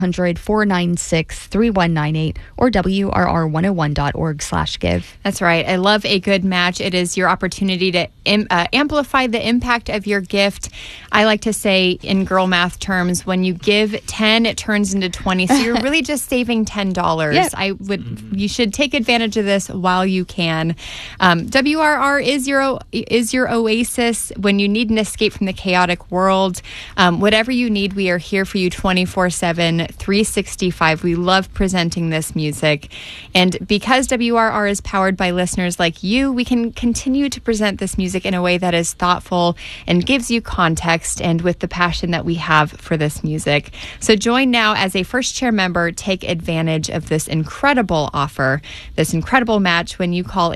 800-496-3198 or WRR101.org/give. That's right. I love a good match. It is your opportunity to amplify the impact of your gift. I like to say in girl math terms, when you give 10, it turns into 20. So you're really just saving $10. Yep. You should take advantage of this while you can. WRR is your oasis when you need an escape from the chaotic world. Whatever you need, we are here for you 24/7, 365. We love presenting this music. And because WRR is powered by listeners like you, we can continue to present this music in a way that is thoughtful and gives you context and with the passion that we have for this music. So join now as a first chair member. Take advantage of this incredible offer, this incredible match when you call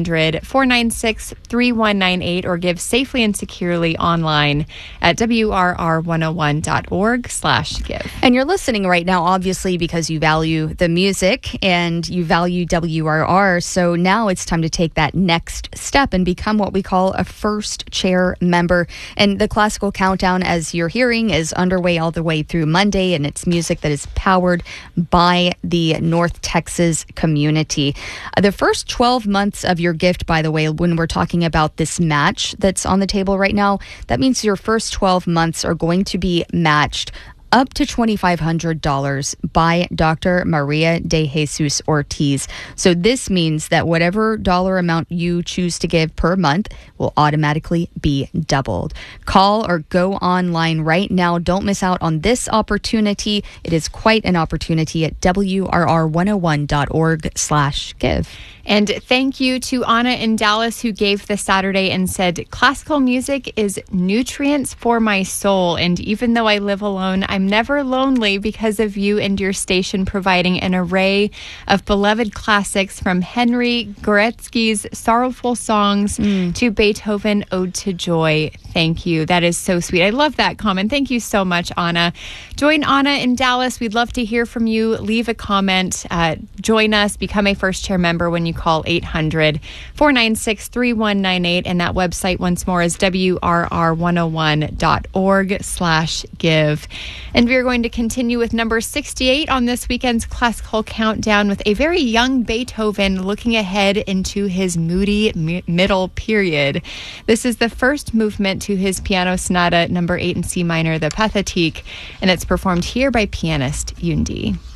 800-496-3198 or give safely and securely online at WRR101.org/give. And you're listening right now, obviously, because you value the music and you value WRR. So now it's time to take that next step and become what we call a first chair member. And the classical countdown, as you're hearing, is underway all the way through Monday, and it's music that is powered by the North Texas community. The first 12 months of your gift, by the way, when we're talking about this match that's on the table right now, that means your first 12 months are going to be matched up to $2,500 by Dr. Maria de Jesus Ortiz. So this means that whatever dollar amount you choose to give per month will automatically be doubled. Call or go online right now. Don't miss out on this opportunity. It is quite an opportunity at WRR101.org/give. And thank you to Anna in Dallas, who gave this Saturday and said, classical music is nutrients for my soul. And even though I live alone, I'm never lonely because of you and your station providing an array of beloved classics from Henry Goretzky's Sorrowful Songs to Beethoven Ode to Joy. Thank you. That is so sweet. I love that comment. Thank you so much, Anna. Join Anna in Dallas. We'd love to hear from you. Leave a comment. Join us. Become a first chair member when you call 800-496-3198. And that website once more is WRR101.org/give. And we're going to continue with number 68 on this weekend's classical countdown with a very young Beethoven looking ahead into his moody middle period. This is the first movement to his piano sonata number 8 in C minor, the Pathétique, and it's performed here by pianist Yundi.